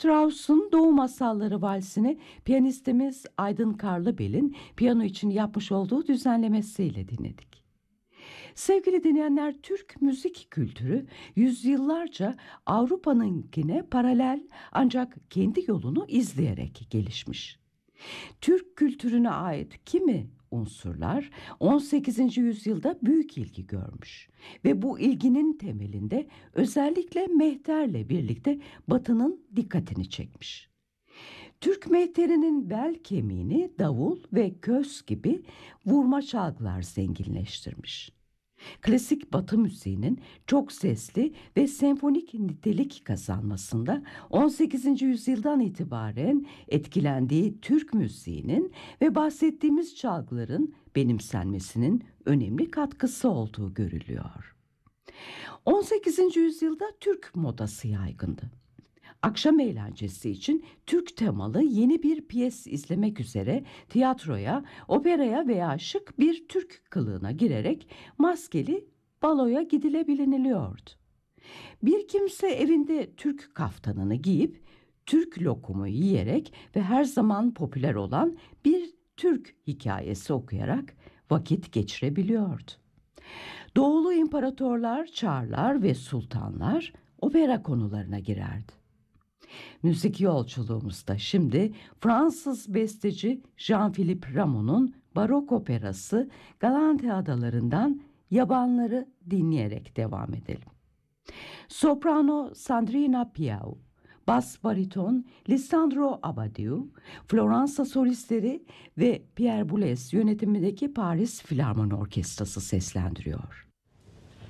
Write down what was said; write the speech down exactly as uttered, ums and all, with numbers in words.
Strauss'un Doğu Masalları Valsini piyanistimiz Aydın Karlıbel'in piyano için yapmış olduğu düzenlemesiyle dinledik. Sevgili dinleyenler, Türk müzik kültürü yüzyıllarca Avrupa'nınkine paralel ancak kendi yolunu izleyerek gelişmiş. Türk kültürüne ait kimi unsurlar on sekizinci yüzyılda büyük ilgi görmüş ve bu ilginin temelinde özellikle mehterle birlikte Batı'nın dikkatini çekmiş. Türk mehterinin bel kemiğini davul ve köz gibi vurma çalgılar zenginleştirmiş. Klasik Batı müziğinin çok sesli ve senfonik nitelik kazanmasında on sekizinci yüzyıldan itibaren etkilendiği Türk müziğinin ve bahsettiğimiz çalgıların benimsenmesinin önemli katkısı olduğu görülüyor. on sekizinci yüzyılda Türk modası yaygındı. Akşam eğlencesi için Türk temalı yeni bir piyes izlemek üzere tiyatroya, operaya veya şık bir Türk kılığına girerek maskeli baloya gidilebiliniliyordu. Bir kimse evinde Türk kaftanını giyip Türk lokumu yiyerek ve her zaman popüler olan bir Türk hikayesi okuyarak vakit geçirebiliyordu. Doğulu imparatorlar, çarlar ve sultanlar opera konularına girerdi. Müzik yolculuğumuzda şimdi Fransız besteci Jean-Philippe Rameau'nun barok operası Galante Adaları'ndan Yabanları dinleyerek devam edelim. Soprano Sandrina Piau, bas bariton Lisandro Abadiu, Floransa solistleri ve Pierre Boulez yönetimindeki Paris Filarmoni Orkestrası seslendiriyor.